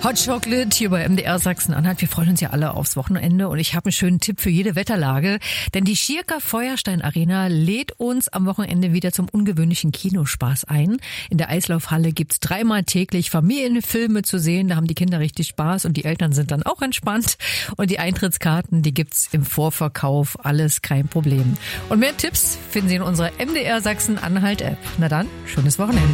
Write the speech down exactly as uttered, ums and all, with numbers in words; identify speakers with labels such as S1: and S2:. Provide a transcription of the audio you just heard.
S1: Hot Chocolate hier bei M D R Sachsen-Anhalt. Wir freuen uns ja alle aufs Wochenende und ich habe einen schönen Tipp für jede Wetterlage. Denn die Schirker Feuerstein Arena lädt uns am Wochenende wieder zum ungewöhnlichen Kinospaß ein. In der Eislaufhalle gibt's dreimal täglich Familienfilme zu sehen. Da haben die Kinder richtig Spaß und die Eltern sind dann auch entspannt. Und die Eintrittskarten, die gibt's im Vorverkauf. Alles kein Problem. Und mehr Tipps finden Sie in unserer M D R Sachsen-Anhalt App. Na dann, schönes Wochenende.